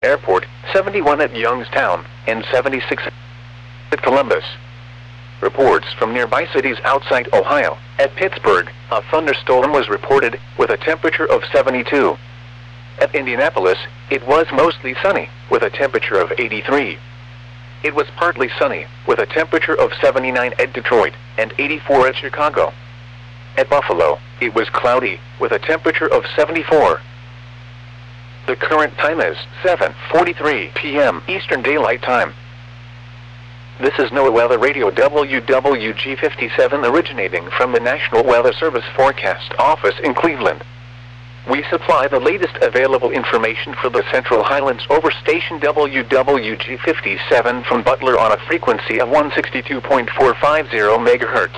Airport, 71 at Youngstown, and 76 at Columbus. Reports from nearby cities outside Ohio. At Pittsburgh, a thunderstorm was reported, with a temperature of 72. At Indianapolis, it was mostly sunny, with a temperature of 83. It was partly sunny, with a temperature of 79 at Detroit, and 84 at Chicago. At Buffalo, it was cloudy, with a temperature of 74. The current time is 7:43 p.m. Eastern Daylight Time. This is NOAA Weather Radio WWG57 originating from the National Weather Service Forecast Office in Cleveland. We supply the latest available information for the Central Highlands over station WWG57 from Butler on a frequency of 162.450 MHz.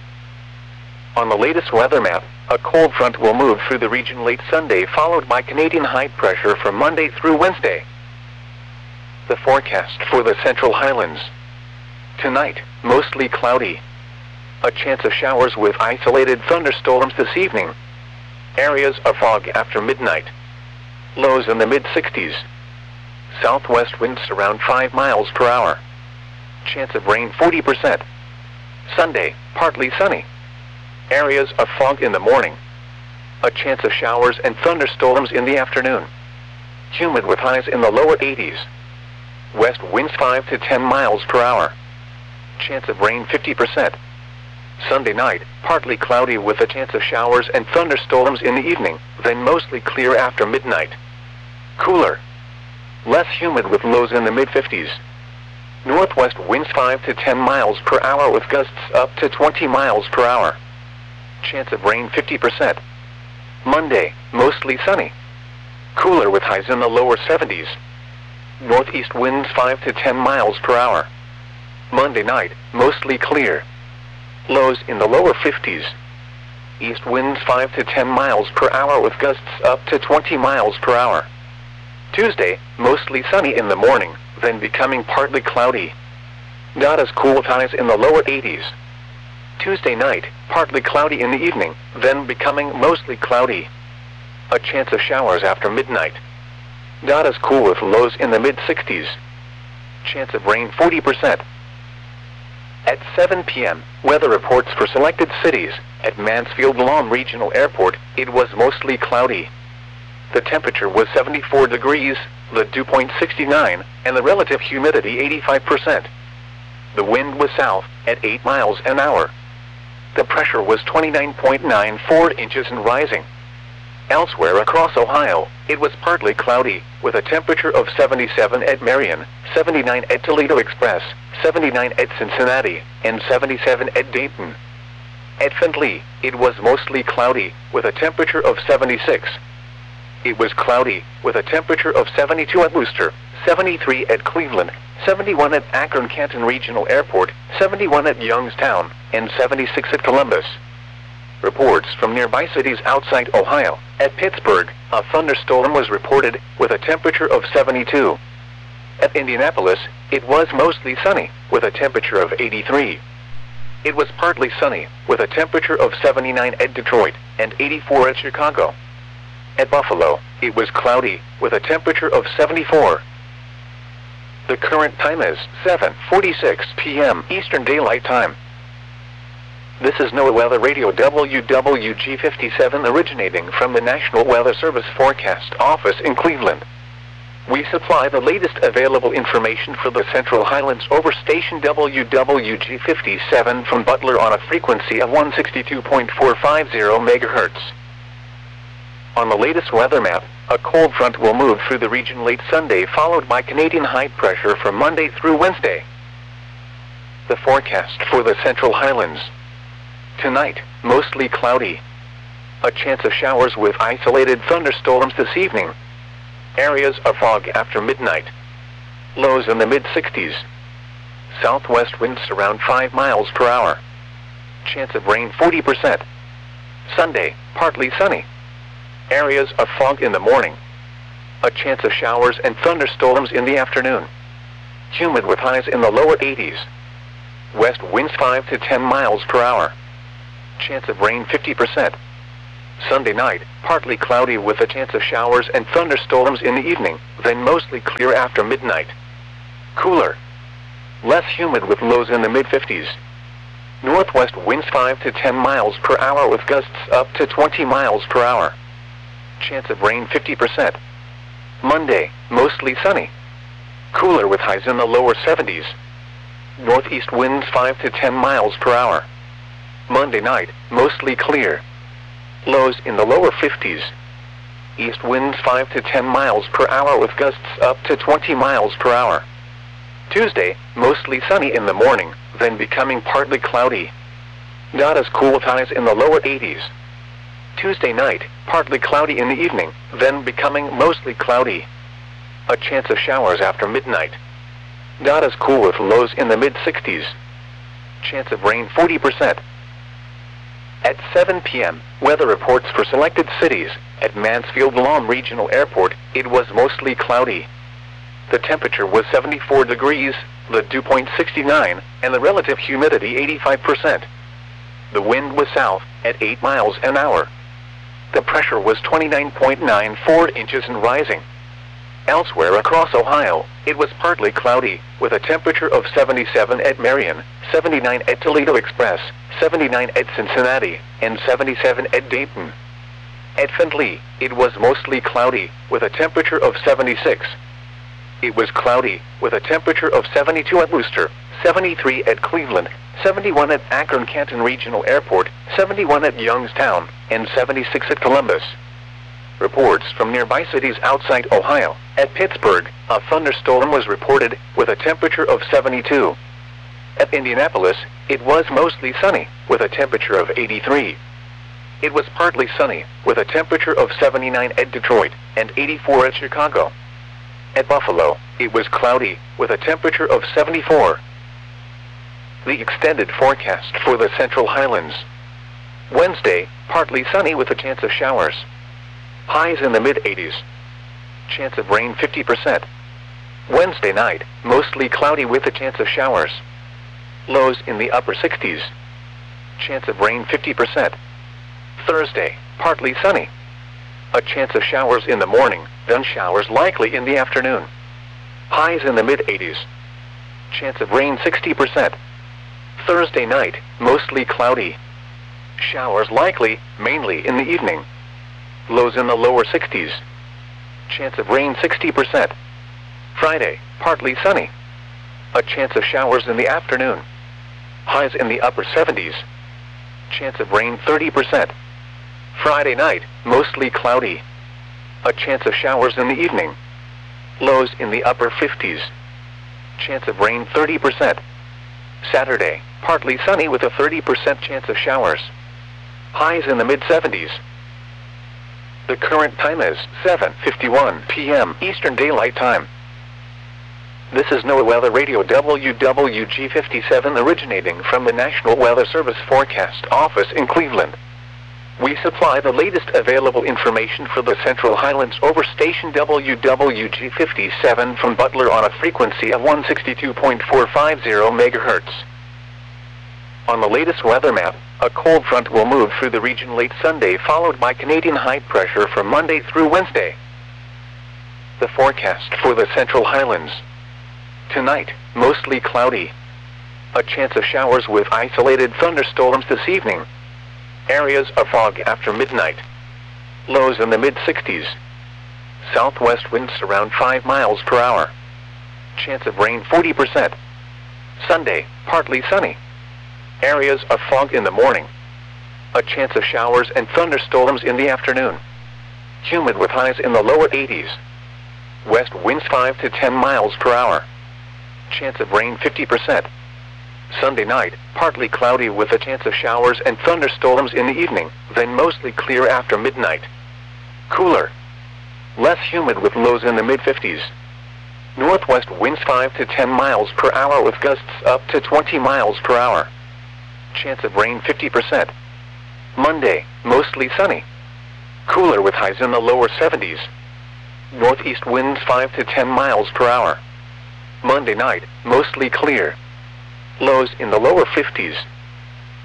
On the latest weather map, a cold front will move through the region late Sunday, followed by Canadian high pressure from Monday through Wednesday. The forecast for the Central Highlands. Tonight, mostly cloudy. A chance of showers with isolated thunderstorms this evening. Areas of fog after midnight. Lows in the mid-60s. Southwest winds around 5 miles per hour. Chance of rain 40%. Sunday, partly sunny. Areas of fog in the morning. A chance of showers and thunderstorms in the afternoon. Humid with highs in the lower 80s. West winds 5 to 10 miles per hour. Chance of rain 50%. Sunday night, partly cloudy with a chance of showers and thunderstorms in the evening, then mostly clear after midnight. Cooler. Less humid with lows in the mid-50s. Northwest winds 5 to 10 miles per hour with gusts up to 20 miles per hour. Chance of rain 50%. Monday, mostly sunny. Cooler with highs in the lower 70s. Northeast winds 5 to 10 miles per hour. Monday night, mostly clear. Lows in the lower 50s. East winds 5 to 10 miles per hour with gusts up to 20 miles per hour. Tuesday, mostly sunny in the morning, then becoming partly cloudy. Not as cool with highs in the lower 80s. Tuesday night, partly cloudy in the evening, then becoming mostly cloudy. A chance of showers after midnight. Not as cool with lows in the mid-60s. Chance of rain 40%. At 7 p.m., weather reports for selected cities. At Mansfield Lawn Regional Airport, it was mostly cloudy. The temperature was 74 degrees, the dew point 69, and the relative humidity 85%. The wind was south, at 8 miles an hour. The pressure was 29.94 inches and rising. Elsewhere across Ohio, it was partly cloudy, with a temperature of 77 at Marion, 79 at Toledo Express, 79 at Cincinnati, and 77 at Dayton. At Findlay, it was mostly cloudy, with a temperature of 76. It was cloudy, with a temperature of 72 at Wooster, 73 at Cleveland, 71 at Akron-Canton Regional Airport, 71 at Youngstown, and 76 at Columbus. Reports from nearby cities outside Ohio. At Pittsburgh, a thunderstorm was reported, with a temperature of 72. At Indianapolis, it was mostly sunny, with a temperature of 83. It was partly sunny, with a temperature of 79 at Detroit, and 84 at Chicago. At Buffalo, it was cloudy, with a temperature of 74. The current time is 7:46 p.m. Eastern Daylight Time. This is NOAA Weather Radio WWG57 originating from the National Weather Service Forecast Office in Cleveland. We supply the latest available information for the Central Highlands over station WWG57 from Butler on a frequency of 162.450 MHz. On the latest weather map, a cold front will move through the region late Sunday, followed by Canadian high pressure from Monday through Wednesday. The forecast for the Central Highlands. Tonight, mostly cloudy. A chance of showers with isolated thunderstorms this evening. Areas of fog after midnight. Lows in the mid-60s. Southwest winds around 5 miles per hour. Chance of rain 40%. Sunday, partly sunny. Areas of fog in the morning. A chance of showers and thunderstorms in the afternoon. Humid with highs in the lower 80s. West winds 5 to 10 miles per hour. Chance of rain 50%. Sunday night, partly cloudy with a chance of showers and thunderstorms in the evening, then mostly clear after midnight. Cooler. Less humid with lows in the mid-50s. Northwest winds 5 to 10 miles per hour with gusts up to 20 miles per hour. Chance of rain 50%. Monday, mostly sunny. Cooler with highs in the lower 70s. Northeast winds 5 to 10 miles per hour. Monday night, mostly clear. Lows in the lower 50s. East winds 5 to 10 miles per hour with gusts up to 20 miles per hour. Tuesday, mostly sunny in the morning, then becoming partly cloudy. Not as cool with highs in the lower 80s. Tuesday night, partly cloudy in the evening, then becoming mostly cloudy. A chance of showers after midnight. Not as cool with lows in the mid-60s. Chance of rain 40%. At 7 p.m., weather reports for selected cities. At Mansfield Lawn Regional Airport, it was mostly cloudy. The temperature was 74 degrees, the dew point 69, and the relative humidity 85%. The wind was south, at 8 miles an hour. The pressure was 29.94 inches and rising. Elsewhere across Ohio, it was partly cloudy, with a temperature of 77 at Marion, 79 at Toledo Express, 79 at Cincinnati, and 77 at Dayton. At Findlay, it was mostly cloudy, with a temperature of 76. It was cloudy, with a temperature of 72 at Worcester, 73 at Cleveland, 71 at Akron-Canton Regional Airport, 71 at Youngstown, and 76 at Columbus. Reports from nearby cities outside Ohio. At Pittsburgh, a thunderstorm was reported, with a temperature of 72. At Indianapolis, it was mostly sunny, with a temperature of 83. It was partly sunny, with a temperature of 79 at Detroit, and 84 at Chicago. At Buffalo, it was cloudy, with a temperature of 74. The extended forecast for the Central Highlands. Wednesday, partly sunny with a chance of showers. Highs in the mid-80s. Chance of rain 50%. Wednesday night, mostly cloudy with a chance of showers. Lows in the upper 60s. Chance of rain 50%. Thursday, partly sunny. A chance of showers in the morning, then showers likely in the afternoon. Highs in the mid-80s. Chance of rain 60%. Thursday night, mostly cloudy. Showers likely, mainly in the evening. Lows in the lower 60s. Chance of rain 60%. Friday, partly sunny. A chance of showers in the afternoon. Highs in the upper 70s. Chance of rain 30%. Friday night, mostly cloudy. A chance of showers in the evening. Lows in the upper 50s. Chance of rain 30%. Saturday, partly sunny with a 30% chance of showers. Highs in the mid-70s. The current time is 7:51 p.m. Eastern Daylight Time. This is NOAA Weather Radio WWG57 originating from the National Weather Service Forecast Office in Cleveland. We supply the latest available information for the Central Highlands over station WWG57 from Butler on a frequency of 162.450 MHz. On the latest weather map, a cold front will move through the region late Sunday, followed by Canadian high pressure from Monday through Wednesday. The forecast for the Central Highlands. Tonight, mostly cloudy. A chance of showers with isolated thunderstorms this evening. Areas of fog after midnight. Lows in the mid-60s. Southwest winds around 5 miles per hour. Chance of rain 40%. Sunday, partly sunny. Areas of fog in the morning. A chance of showers and thunderstorms in the afternoon. Humid with highs in the lower 80s. West winds 5 to 10 miles per hour. Chance of rain 50%. Sunday night, partly cloudy with a chance of showers and thunderstorms in the evening, then mostly clear after midnight. Cooler. Less humid with lows in the mid-50s. Northwest winds 5 to 10 miles per hour with gusts up to 20 miles per hour. Chance of rain 50%. Monday, mostly sunny. Cooler with highs in the lower 70s. Northeast winds 5 to 10 miles per hour. Monday night, mostly clear. Lows in the lower 50s.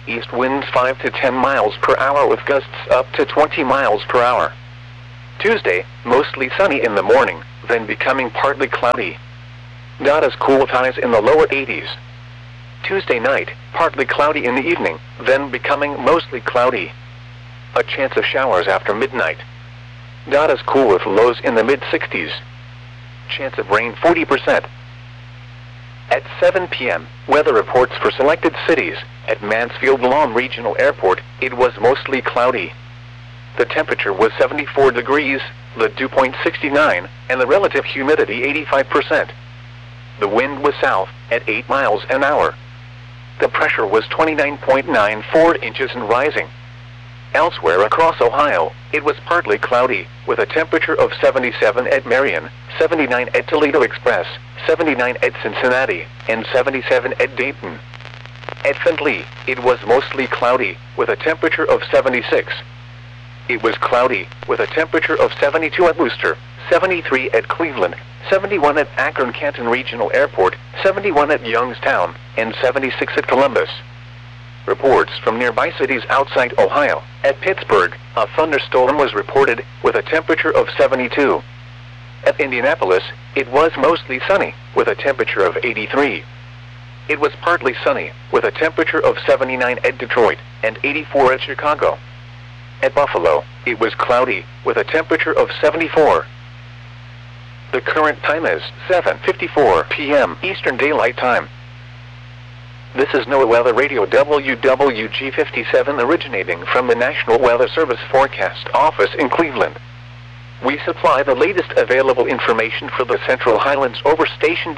East winds 5 to 10 miles per hour with gusts up to 20 miles per hour. Tuesday, mostly sunny in the morning, then becoming partly cloudy. Not as cool with highs in the lower 80s. Tuesday night, partly cloudy in the evening, then becoming mostly cloudy. A chance of showers after midnight. Not as cool with lows in the mid-60s. Chance of rain 40%. At 7 p.m., weather reports for selected cities. At Mansfield Lawn Regional Airport, it was mostly cloudy. The temperature was 74 degrees, the dew point 69, and the relative humidity 85%. The wind was south, at 8 miles an hour. The pressure was 29.94 inches and rising. Elsewhere across Ohio, it was partly cloudy, with a temperature of 77 at Marion, 79 at Toledo Express, 79 at Cincinnati, and 77 at Dayton. At Findlay, it was mostly cloudy, with a temperature of 76. It was cloudy, with a temperature of 72 at Wooster, 73 at Cleveland, 71 at Akron-Canton Regional Airport, 71 at Youngstown, and 76 at Columbus. Reports from nearby cities outside Ohio. At Pittsburgh, a thunderstorm was reported, with a temperature of 72. At Indianapolis, it was mostly sunny, with a temperature of 83. It was partly sunny, with a temperature of 79 at Detroit, and 84 at Chicago. At Buffalo, it was cloudy, with a temperature of 74. The current time is 7:54 p.m. Eastern Daylight Time. This is NOAA Weather Radio WWG57 originating from the National Weather Service Forecast Office in Cleveland. We supply the latest available information for the Central Highlands over station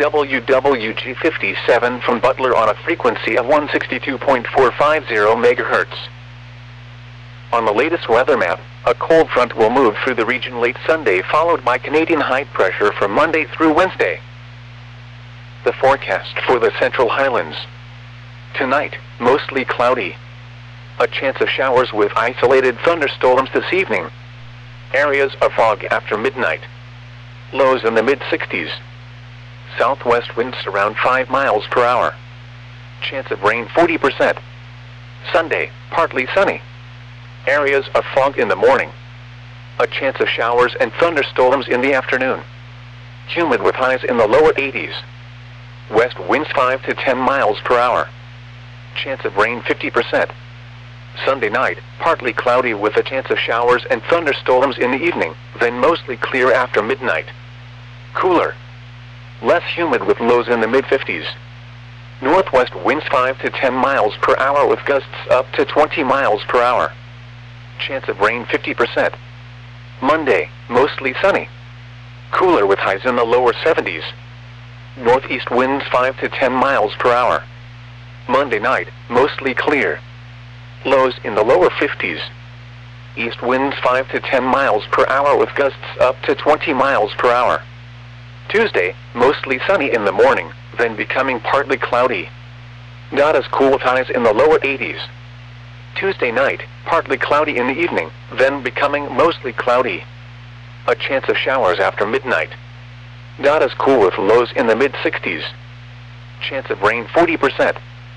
WWG57 from Butler on a frequency of 162.450 MHz. On the latest weather map, a cold front will move through the region late Sunday, followed by Canadian high pressure from Monday through Wednesday. The forecast for the Central Highlands. Tonight, mostly cloudy. A chance of showers with isolated thunderstorms this evening. Areas of fog after midnight. Lows in the mid-60s. Southwest winds around 5 miles per hour. Chance of rain 40%. Sunday, partly sunny. Areas of fog in the morning. A chance of showers and thunderstorms in the afternoon. Humid with highs in the lower 80s. West winds 5 to 10 miles per hour. Chance of rain 50%. Sunday night, partly cloudy with a chance of showers and thunderstorms in the evening, then mostly clear after midnight. Cooler. Less humid with lows in the mid-50s. Northwest winds 5 to 10 miles per hour with gusts up to 20 miles per hour. Chance of rain 50%. Monday, mostly sunny. Cooler with highs in the lower 70s. Northeast winds 5 to 10 miles per hour. Monday night, mostly clear. Lows in the lower 50s. East winds 5 to 10 miles per hour with gusts up to 20 miles per hour. Tuesday, mostly sunny in the morning, then becoming partly cloudy. Not as cool with highs in the lower 80s. Tuesday night, partly cloudy in the evening, then becoming mostly cloudy. A chance of showers after midnight. Not as cool with lows in the mid-60s. Chance of rain 40%.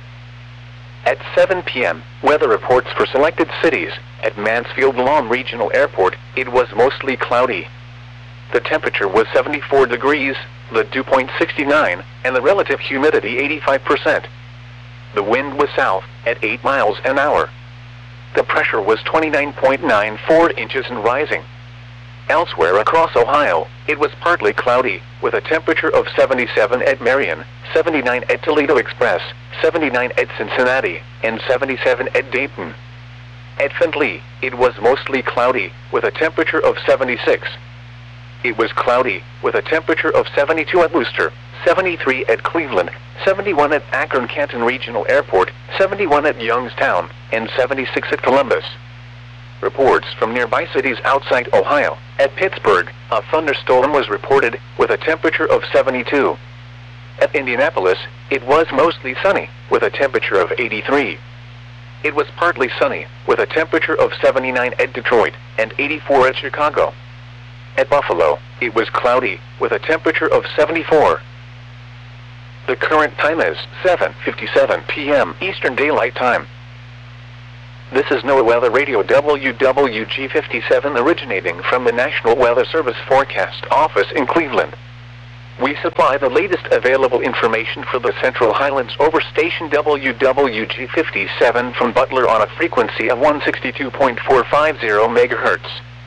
At 7 p.m., weather reports for selected cities. At Mansfield Lawn Regional Airport, it was mostly cloudy. The temperature was 74 degrees, the dew point 69, and the relative humidity 85%. The wind was south, at 8 miles an hour. The pressure was 29.94 inches and rising. Elsewhere across Ohio, it was partly cloudy, with a temperature of 77 at Marion, 79 at Toledo Express, 79 at Cincinnati, and 77 at Dayton. At Findlay, it was mostly cloudy, with a temperature of 76. It was cloudy, with a temperature of 72 at Wooster, 73 at Cleveland, 71 at Akron-Canton Regional Airport, 71 at Youngstown, and 76 at Columbus. Reports from nearby cities outside Ohio. At Pittsburgh, a thunderstorm was reported, with a temperature of 72. At Indianapolis, it was mostly sunny, with a temperature of 83. It was partly sunny, with a temperature of 79 at Detroit, and 84 at Chicago. At Buffalo, it was cloudy, with a temperature of 74. The current time is 7:57 p.m. Eastern Daylight Time. This is NOAA Weather Radio WWG57 originating from the National Weather Service Forecast Office in Cleveland. We supply the latest available information for the Central Highlands over station WWG57 from Butler on a frequency of 162.450 MHz.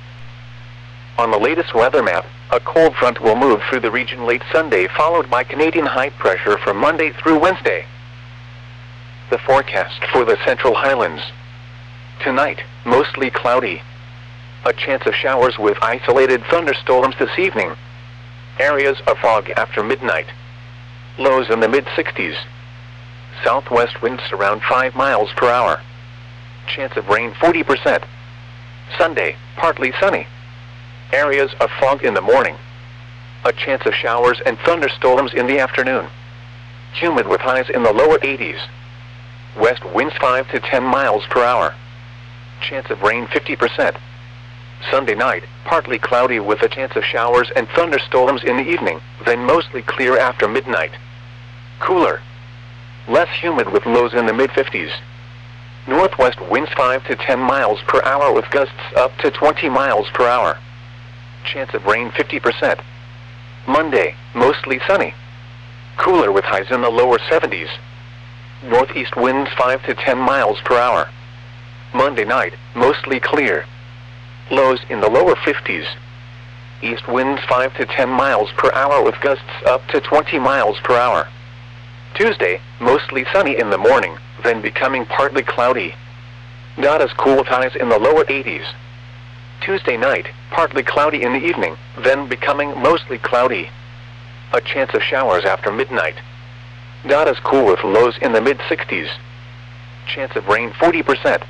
On the latest weather map, a cold front will move through the region late Sunday, followed by Canadian high pressure from Monday through Wednesday. The forecast for the Central Highlands. Tonight, mostly cloudy. A chance of showers with isolated thunderstorms this evening. Areas of fog after midnight. Lows in the mid-60s. Southwest winds around 5 miles per hour. Chance of rain 40%. Sunday, partly sunny. Areas of fog in the morning. A chance of showers and thunderstorms in the afternoon. Humid with highs in the lower 80s. West winds 5 to 10 miles per hour. Chance of rain 50%. Sunday night, partly cloudy with a chance of showers and thunderstorms in the evening, then mostly clear after midnight. Cooler. Less humid with lows in the mid-50s. Northwest winds 5 to 10 miles per hour with gusts up to 20 miles per hour. Chance of rain 50%. Monday, mostly sunny. Cooler with highs in the lower 70s. Northeast winds 5 to 10 miles per hour. Monday night, mostly clear. Lows in the lower 50s. East winds 5 to 10 miles per hour with gusts up to 20 miles per hour. Tuesday, mostly sunny in the morning, then becoming partly cloudy. Not as cool with highs in the lower 80s. Tuesday night, partly cloudy in the evening, then becoming mostly cloudy. A chance of showers after midnight. Not as cool with lows in the mid-60s. Chance of rain 40%.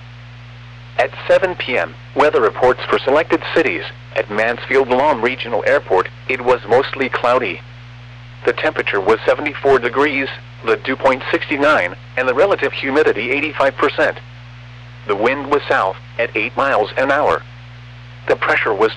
At 7 p.m., weather reports for selected cities. At Mansfield Lawn Regional Airport, it was mostly cloudy. The temperature was 74 degrees, the dew point 69, and the relative humidity 85%. The wind was south, at 8 miles an hour. The pressure was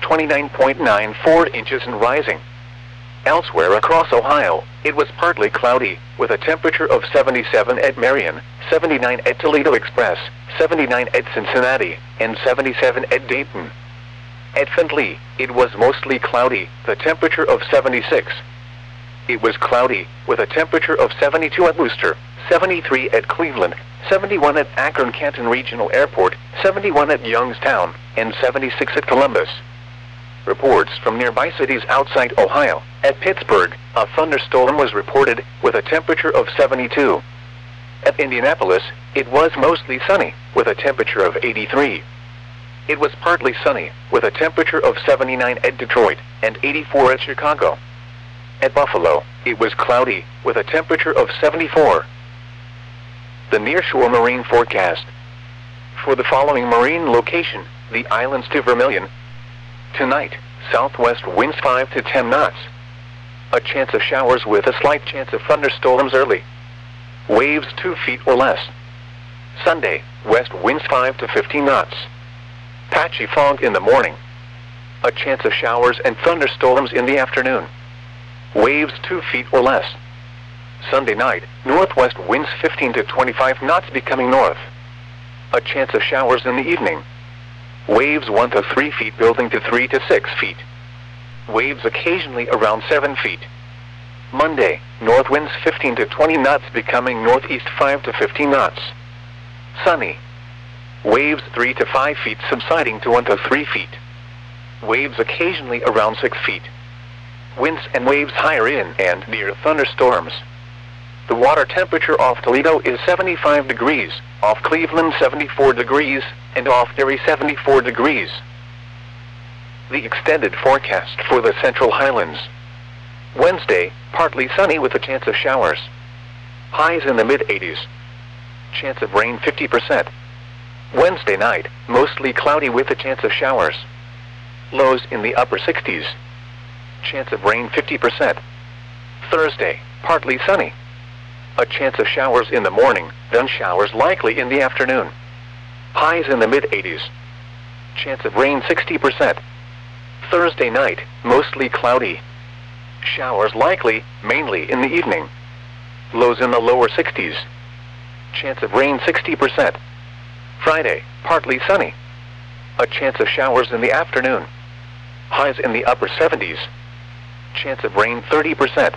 29.94 inches and rising. Elsewhere across Ohio, it was partly cloudy, with a temperature of 77 at Marion, 79 at Toledo Express, 79 at Cincinnati, and 77 at Dayton. At Findlay, it was mostly cloudy, the temperature of 76. It was cloudy, with a temperature of 72 at Worcester, 73 at Cleveland, 71 at Akron-Canton Regional Airport, 71 at Youngstown, and 76 at Columbus. Reports from nearby cities outside Ohio. At Pittsburgh, a thunderstorm was reported with a temperature of 72. At Indianapolis, it was mostly sunny, with a temperature of 83. It was partly sunny, with a temperature of 79 at Detroit, and 84 at Chicago. At Buffalo, it was cloudy, with a temperature of 74. The nearshore marine forecast. For the following marine location, the islands to Vermilion. Tonight, southwest winds 5 to 10 knots. A chance of showers with a slight chance of thunderstorms early. Waves 2 feet or less. Sunday, west winds 5 to 15 knots. Patchy fog in the morning. A chance of showers and thunderstorms in the afternoon. Waves 2 feet or less. Sunday night, northwest winds 15 to 25 knots becoming north. A chance of showers in the evening. Waves 1 to 3 feet building to 3 to 6 feet. Waves occasionally around 7 feet. Monday, north winds 15 to 20 knots becoming northeast 5 to 15 knots. Sunny. Waves 3 to 5 feet subsiding to 1 to 3 feet. Waves occasionally around 6 feet. Winds and waves higher in and near thunderstorms. The water temperature off Toledo is 75 degrees, off Cleveland 74 degrees, and off Erie 74 degrees. The extended forecast for the Central Highlands. Wednesday, partly sunny with a chance of showers. Highs in the mid-80s. Chance of rain 50%. Wednesday night, mostly cloudy with a chance of showers. Lows in the upper 60s. Chance of rain 50%. Thursday, partly sunny. A chance of showers in the morning, then showers likely in the afternoon. Highs in the mid-80s. Chance of rain 60%. Thursday night, mostly cloudy. Showers likely, mainly in the evening. Lows in the lower 60s. Chance of rain 60%. Friday, partly sunny. A chance of showers in the afternoon. Highs in the upper 70s. Chance of rain 30%.